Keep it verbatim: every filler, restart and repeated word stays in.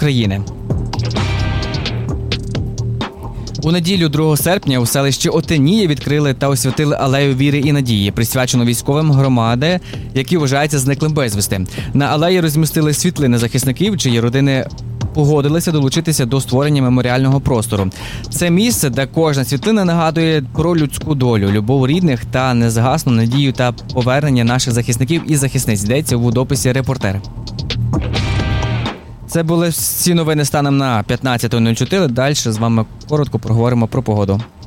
України. У неділю другого серпня у селищі Отинія відкрили та освятили алею віри і надії, присвячену військовим громади, які вважаються зниклим безвісти. На алеї розмістили світлини захисників, чиї родини погодилися долучитися до створення меморіального простору. Це місце, де кожна світлина нагадує про людську долю, любов рідних та незгасну надію та повернення наших захисників і захисниць, йдеться у дописі «Репортер». Це були всі новини станом на п'ятнадцяте нуль чотири. Далі з вами коротко проговоримо про погоду.